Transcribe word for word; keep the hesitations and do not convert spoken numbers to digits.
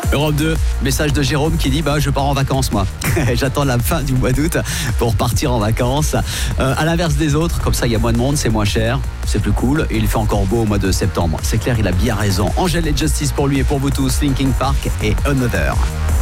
Europe deux, message de Jérôme qui dit bah je pars en vacances moi. J'attends la fin du mois d'août pour partir en vacances. Euh, à l'inverse des autres, comme ça il y a moins de monde, c'est moins cher, c'est plus cool et il fait encore beau au mois de septembre. C'est clair, il a bien raison. Angèle et Justice pour lui et pour vous tous, Linkin Park et Another.